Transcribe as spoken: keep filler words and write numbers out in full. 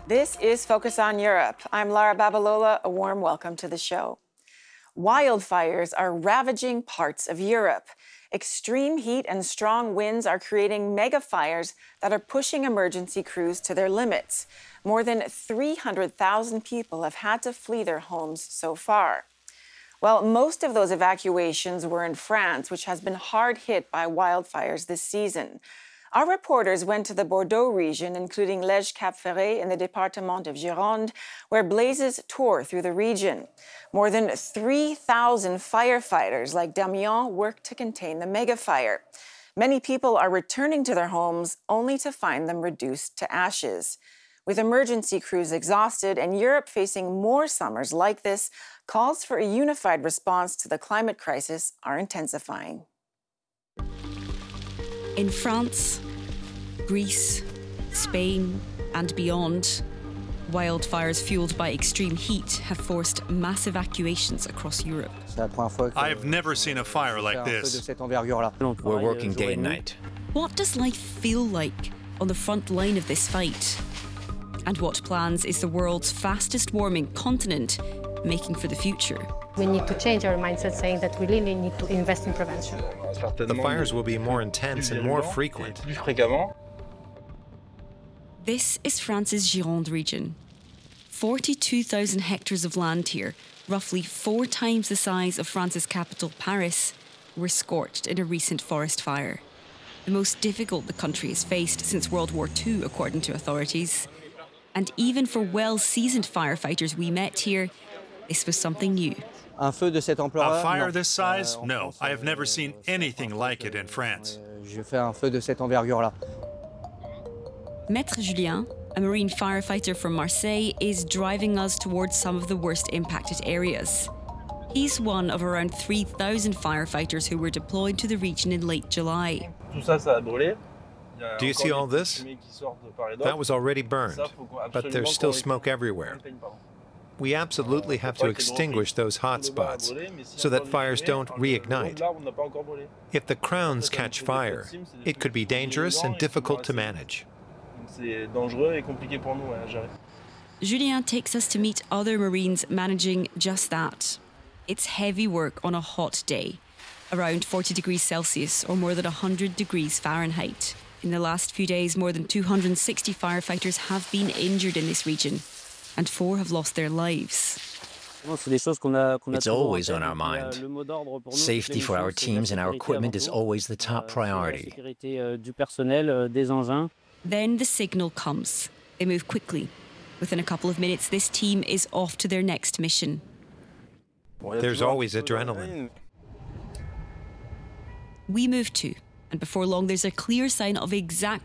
This is Focus on Europe. I'm Lara Babalola. A warm welcome to the show. Wildfires are ravaging parts of Europe. Extreme heat and strong winds are creating mega fires that are pushing emergency crews to their limits. More than three hundred thousand people have had to flee their homes so far. Well, most of those evacuations were in France, which has been hard hit by wildfires this season. Our reporters went to the Bordeaux region, including Lège-Cap-Ferret in the Département of Gironde, where blazes tore through the region. More than three thousand firefighters like Damiens worked to contain the megafire. Many people are returning to their homes only to find them reduced to ashes. With emergency crews exhausted and Europe facing more summers like this, calls for a unified response to the climate crisis are intensifying. In France, Greece, Spain, and beyond, wildfires fueled by extreme heat have forced mass evacuations across Europe. I've never seen a fire like this. We're working day and night. What does life feel like on the front line of this fight? And what plans is the world's fastest warming continent making for the future? We need to change our mindset, saying that we really need to invest in prevention. The fires will be more intense and more frequent. This is France's Gironde region. forty-two thousand hectares of land here, roughly four times the size of France's capital, Paris, were scorched in a recent forest fire. The most difficult the country has faced since World War Two, according to authorities. And even for well-seasoned firefighters we met here, this was something new. A fire this size? No, I have never seen anything like it in France. Maître Julien, a marine firefighter from Marseille, is driving us towards some of the worst impacted areas. He's one of around three thousand firefighters who were deployed to the region in late July. Do you see all this? That was already burned, but there's still smoke everywhere. We absolutely have to extinguish those hot spots so that fires don't reignite. If the crowns catch fire, it could be dangerous and difficult to manage. Julien takes us to meet other Marines managing just that. It's heavy work on a hot day, around forty degrees Celsius or more than one hundred degrees Fahrenheit. In the last few days, more than two hundred sixty firefighters have been injured in this region, and four have lost their lives. It's always on our mind. Safety for our teams and our equipment is always the top priority. Then the signal comes. They move quickly. Within a couple of minutes, this team is off to their next mission. There's always adrenaline. We move too, and before long there's a clear sign of exactly